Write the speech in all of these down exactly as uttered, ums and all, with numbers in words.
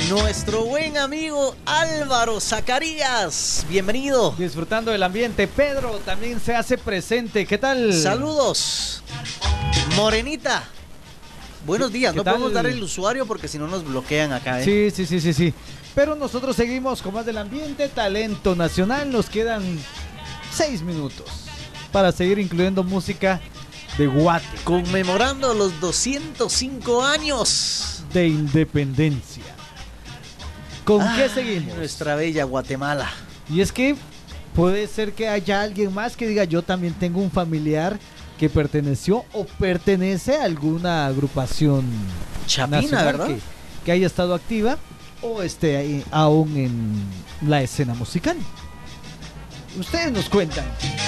nuestro buen amigo Álvaro Zacarías. Bienvenido. Disfrutando del ambiente. Pedro también se hace presente. ¿Qué tal? Saludos. Morenita. Buenos días. No tal? podemos dar el usuario porque si no nos bloquean acá, ¿eh? Sí, sí, sí, sí, sí. Pero nosotros seguimos con más del ambiente, talento nacional. Nos quedan seis minutos para seguir incluyendo música de Guate. Conmemorando los doscientos cinco años de independencia. ¿Con ah, qué seguimos? Nuestra bella Guatemala. Y es que puede ser que haya alguien más que diga, yo también tengo un familiar que perteneció o pertenece a alguna agrupación chapina, nacional, ¿verdad? Que, que haya estado activa o esté ahí, aún en la escena musical. Ustedes nos cuentan.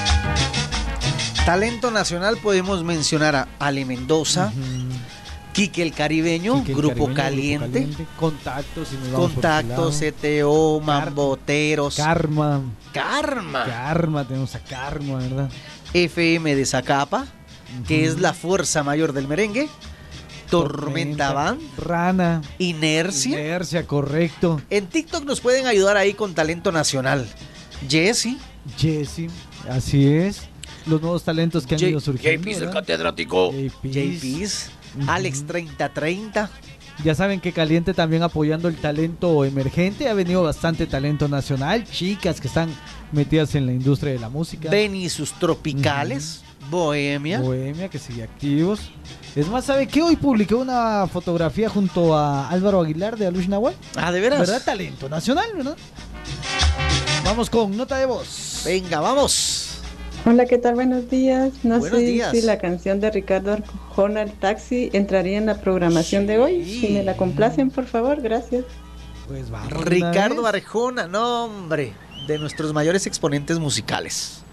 Talento nacional podemos mencionar a Ale Mendoza, uh-huh. Quique el Caribeño, Quique el Grupo, Caribeño Caliente, Grupo Caliente, Contactos, si nos vamos Contactos, C T O, Mamboteros, Karma, Karma, Karma, tenemos a Karma, ¿verdad? F M de Zacapa, uh-huh. que es la fuerza mayor del merengue, Tormenta, Tormenta Band, Rana, Inercia, Inercia, correcto. En TikTok nos pueden ayudar ahí con talento nacional. Jesse, Jesse, así es. Los nuevos talentos que han J- ido surgiendo. J P el catedrático. J P uh-huh. Alex treinta treinta. Ya saben que Caliente también apoyando el talento emergente. Ha venido bastante talento nacional. Chicas que están metidas en la industria de la música. Benny y sus tropicales. Uh-huh. Bohemia. Bohemia, que sigue activos. Es más, ¿sabe qué? Hoy publiqué una fotografía junto a Álvaro Aguilar de Alush Nahual. Ah, ¿de veras? ¿Verdad? Talento nacional, ¿verdad? Vamos con nota de voz. Venga, vamos. Hola, ¿qué tal? Buenos días. No Buenos sé días. si la canción de Ricardo Arjona, El Taxi, entraría en la programación sí. de hoy. Si me la complacen, por favor, gracias. Pues vamos. Ricardo Arjona, no hombre, de nuestros mayores exponentes musicales.